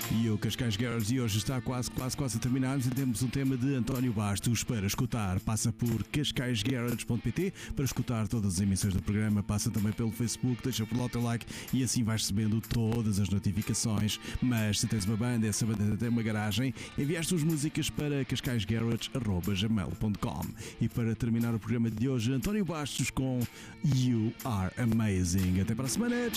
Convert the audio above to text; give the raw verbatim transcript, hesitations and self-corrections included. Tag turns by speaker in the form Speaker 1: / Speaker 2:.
Speaker 1: E o Cascais Garage de hoje está quase, quase, quase a terminarmos e temos um tema de António Bastos para escutar. Passa por cascais garage ponto pt para escutar todas as emissões do programa. Passa também pelo Facebook, deixa por lá o teu like e assim vais recebendo todas as notificações. Mas se tens uma banda, essa banda tem uma garagem, envia as tuas músicas para cascais garage arroba gmail ponto com. E para terminar o programa de hoje, António Bastos com You Are Amazing. Até para a semana.